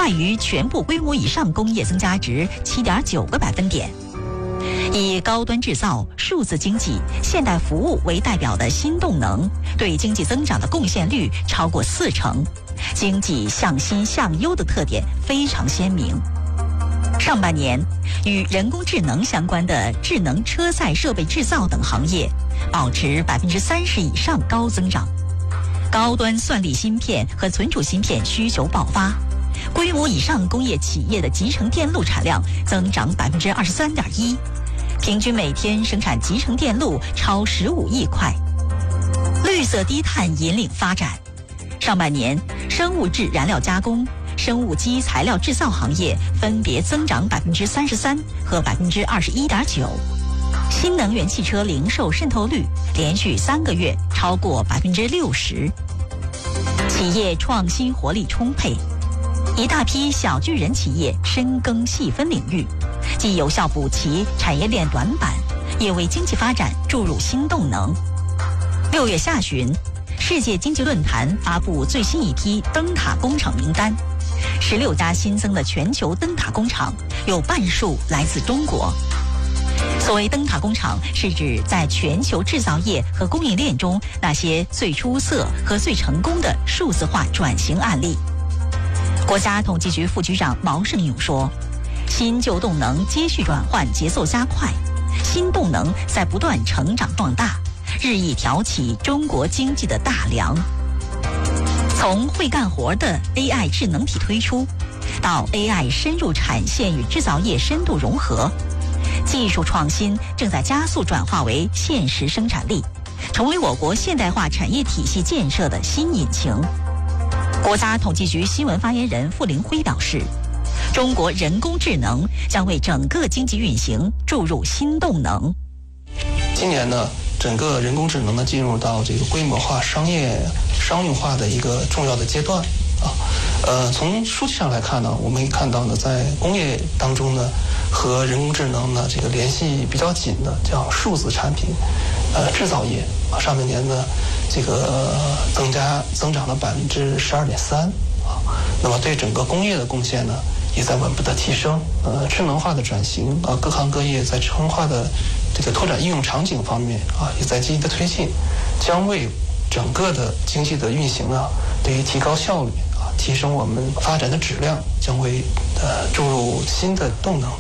快于全部规模以上工业增加值7.9个百分点。以高端制造、数字经济、现代服务为代表的新动能，对经济增长的贡献率超过40%，经济向新向优的特点非常鲜明。上半年，与人工智能相关的智能车载设备制造等行业保持30%以上高增长，高端算力芯片和存储芯片需求爆发，规模以上工业企业的集成电路产量增长23.1%，平均每天生产集成电路超15亿块。绿色低碳引领发展，上半年生物质燃料加工、生物基材料制造行业分别增长33%和21.9%，新能源汽车零售渗透率连续3个月超过60%，企业创新活力充沛，一大批小巨人企业深耕细分领域，既有效补齐产业链短板，也为经济发展注入新动能。6月下旬，世界经济论坛发布最新一批灯塔工厂名单，16家新增的全球灯塔工厂有半数来自中国。所谓灯塔工厂，是指在全球制造业和供应链中那些最出色和最成功的数字化转型案例。国家统计局副局长毛盛勇说，新旧动能接续转换节奏加快，新动能在不断成长壮大，日益挑起中国经济的大梁。从会干活的 AI 智能体推出，到 AI 深入产线与制造业深度融合，技术创新正在加速转化为现实生产力，成为我国现代化产业体系建设的新引擎。国家统计局新闻发言人傅凌辉表示，中国人工智能将为整个经济运行注入新动能。 今年呢，整个人工智能呢进入到这个规模化、商用化的一个重要的阶段啊。从数据上来看呢，我们可以看到呢，在工业当中呢，和人工智能呢这个联系比较紧的叫数字产品，制造业啊，上半年呢这个增长了12.3%啊。那么对整个工业的贡献呢，也在稳步的提升。智能化的转型啊，各行各业在智能化的这个拓展应用场景方面啊，也在积极的推进，将为整个的经济的运行啊，对于提高效率啊，提升我们发展的质量，将会注入新的动能。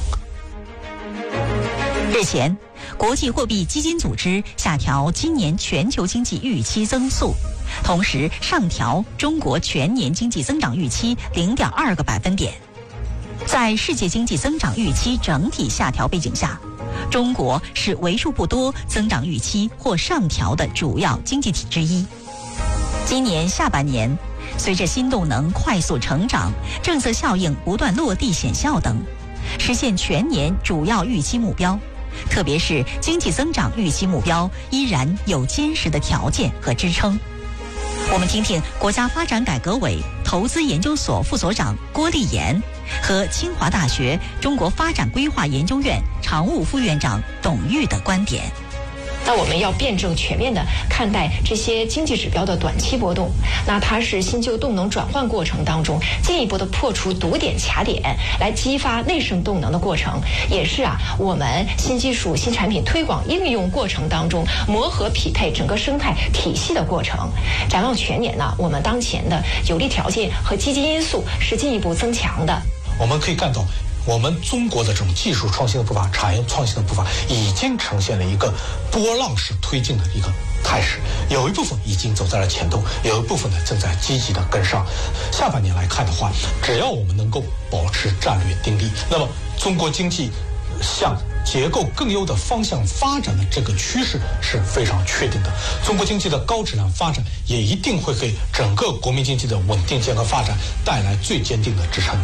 日前，国际货币基金组织下调今年全球经济预期增速，同时上调中国全年经济增长预期0.2个百分点。在世界经济增长预期整体下调背景下，中国是为数不多增长预期或上调的主要经济体之一。今年下半年，随着新动能快速成长，政策效应不断落地显效等，实现全年主要预期目标，特别是经济增长预期目标依然有坚实的条件和支撑。我们听听国家发展改革委投资研究所副所长郭立言和清华大学中国发展规划研究院常务副院长董玉的观点。 那我们要辩证全面地看待这些经济指标的短期波动，那它是新旧动能转换过程当中进一步的破除堵点卡点，来激发内生动能的过程，也是我们新技术新产品推广应用过程当中磨合匹配整个生态体系的过程。展望全年呢，我们当前的有利条件和积极因素是进一步增强的。 我们可以看到，我们中国的这种技术创新的步伐、产业创新的步伐，已经呈现了一个波浪式推进的一个态势。有一部分已经走在了前头，有一部分呢正在积极的跟上。下半年来看的话，只要我们能够保持战略定力，那么中国经济向结构更优的方向发展的这个趋势是非常确定的。中国经济的高质量发展也一定会给整个国民经济的稳定健康发展带来最坚定的支撑。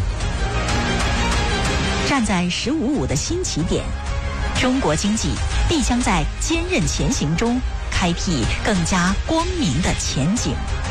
站在“15+5”的新起点，中国经济必将在坚韧前行中开辟更加光明的前景。